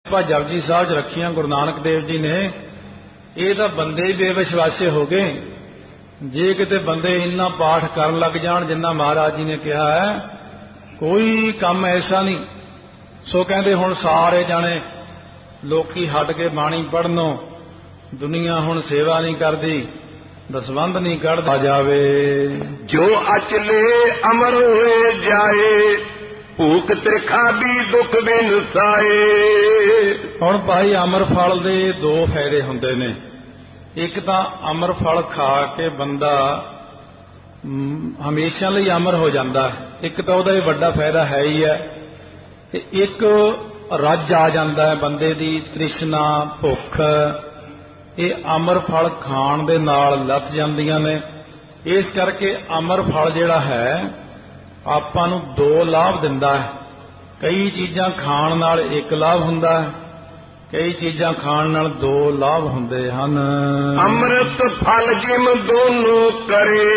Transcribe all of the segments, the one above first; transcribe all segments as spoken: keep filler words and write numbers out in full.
जपजी साहब च रखियां गुरु नानक देव जी ने, ये तो बंदे ही बेविश्वासे हो गए। जे किते बंदे इन्ना पाठ कर लग जान जिन्ना महाराज जी ने कहा है, कोई काम ऐसा नहीं। सो कहते हुण सारे जाने लोकी हट के बाणी पढ़नो, दुनिया हुण सेवा नहीं करती, दसवंध नहीं कढ़दा जावे। जो अचले अमर हुए जाए, भूख त्रिखा भी दुख बिन साए। हुण भाई अमर फल दे दो फायदे हुंदे ने। एक तां अमर फल खा के बंदा हमेशा लई अमर हो जाता है, एक तां उहदा वड्डा फायदा है ही है। ते एक रज आ जाता है बंदे दी तृष्णा भुख, ये अमर फल खाण दे नाल लथ जांदियां ने। इस करके अमर फल जिहड़ा है आपां नूं दो लाभ दिंदा है। कई चीज़ां खाण नाल एक लाभ हुंदा है, कई चीज़ां खाण नाल दो लाभ हुंदे हन। अमृत फल जिम दोनों करे,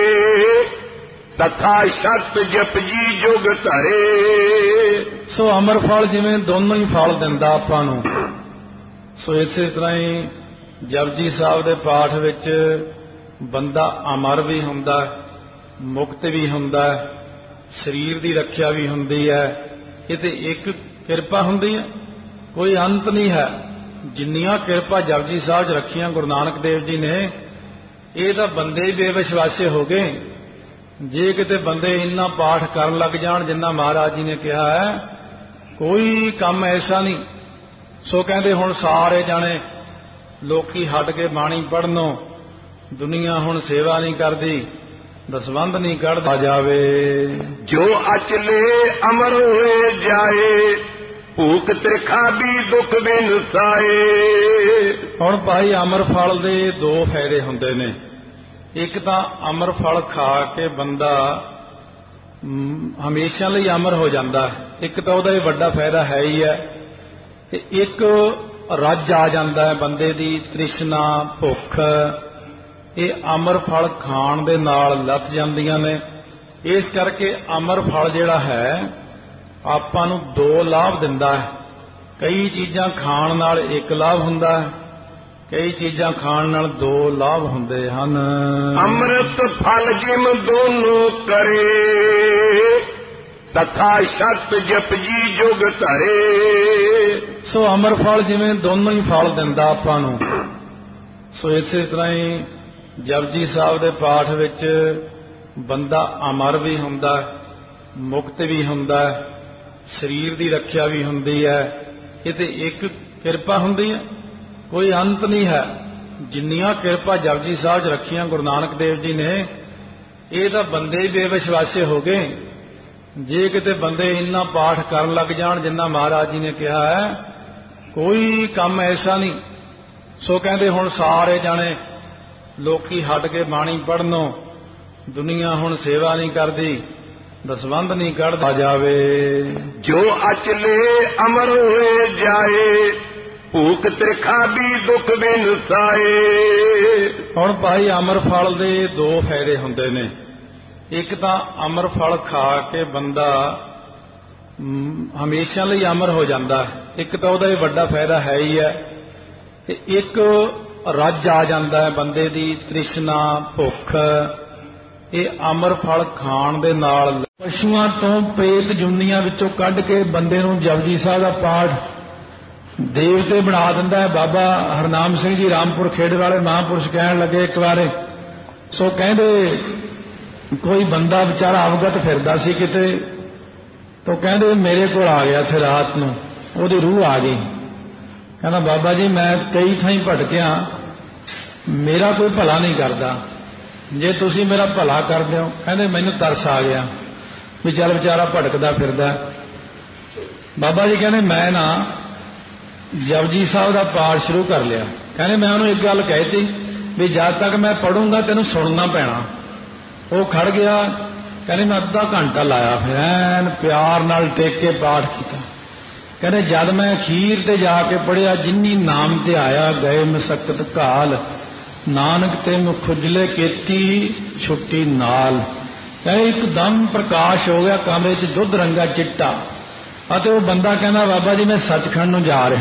तथा शत जपजी जुग धरे। सो अमर फल जिवें दोनों ही फल दिंदा आपां नूं, सो इसे तरह ही जपजी साहब दे पाठ विच बंदा अमर भी हुंदा, मुक्त भी हुंदा, शरीर की रखिया भी हुंदी है। ये ते एक किरपा हुंदी है, कोई अंत नहीं है। जिन्नियां किरपा जपजी साहब च रखियां गुरु नानक देव जी ने, ये तो बंदे ही बेविश्वासे हो गए। जे किते बंदे इन्ना पाठ कर लग जान जिन्ना महाराज जी ने कहा है, कोई काम ऐसा नहीं। सो कहते हुण सारे जाने लोकी हट के बाणी पढ़नो, दुनिया हुण सेवा नहीं करती, दसवंध नहीं कढ़दा जावे। जो अचले अमर हुए जाए, भूख त्रिखा भी दुख बिन साए। हुण भाई अमर फल दे दो फायदे हुंदे ने। एक तां अमर फल खा के बंदा हमेशा लई अमर हो जाता है, एक तां उहदा वड्डा फायदा है ही है। ते एक रज आ जाता है बंदे दी तृष्णा भुख, ये अमर फल खाण दे नाल लथ जांदियां ने। इस करके अमर फल जिहड़ा है आपां नूं दो लाभ दिंदा है। कई चीज़ां खाण नाल एक लाभ हुंदा है, कई चीज़ां खाण नाल दो लाभ हुंदे हन। अमृत फल जिम दोनों करे, तथा शत जपजी जुग धरे। सो अमर फल जिवें दोनों ही फल दिंदा आपां नूं, सो इसे तरह ही जपजी साहब दे पाठ विच बंदा अमर भी हुंदा, मुक्त भी हुंदा, शरीर की रखिया भी हुंदी है। ये ते एक किरपा हुंदी है, कोई अंत नहीं है। जिन्नियां किरपा जपजी साहब च रखियां गुरु नानक देव जी ने, ये तो बंदे ही बेविश्वासे हो गए। जे किते बंदे इन्ना पाठ कर लग जान जिन्ना महाराज जी ने कहा है, कोई काम ऐसा नहीं। सो कहते हुण सारे जाने लोकी हट के बाणी पढ़नो, दुनिया हुण सेवा नहीं करती, दसवंध नहीं कढ़दा जावे। जो अचले अमर हुए जाए, भूख त्रिखा भी दुख बिन साए। हुण भाई अमर फल दे दो फायदे हुंदे ने। एक तां अमर फल खा के बंदा हमेशा लई अमर हो जाता है, एक तां उहदा वड्डा फायदा है ही है। ते एक रज आ जाता है बंदे दी तृष्णा भुख, ये अमर फल खाण दे नाल पशुआं तो प्रेत जुन्नियां विचों कढ के बंदे नूं जपजी साहब दा पाठ देवते बना दिंदा है। बाबा हरनाम सिंह जी रामपुर खेड़ वाले महापुरुष कहण लगे एक बार, सो कहंदे कोई बंदा बेचारा अवगत फिरदा सी किते, तो कहंदे मेरे कोल आ गया थे रात नूं, ओहदी रूह आ गई। कहना बाबा जी मैं कई थाई भटकिया, मेरा कोई भला नहीं करता, जे तुसी मेरा भला कर दिओ। कहंदे मैनूं तरस आ गया भी चल बेचारा भटकदा फिरदा। बाबा जी कहने मैं ना जपजी साहब का पाठ शुरू कर लिया। कहने मैं उन्होंने एक गल कहती भी जब तक मैं पढ़ूंगा तेनों सुनना पैना। वो खड़ गया, कहने मैं अद्धा घंटा लाया, फिर ऐन प्यार नाल टेक के पाठ किया। कहने जद मैं अखीर ते जाके पढ़िया, जिन्नी नाम ते आया गए मसकत घाल, नानक तेन खुजले केती छुट्टी नाल। कहने एकदम प्रकाश हो गया कमरे च, दुध रंगा चिट्टा। और वो बंदा कहना बाबा जी मैं सचखंड नूं जा रहा।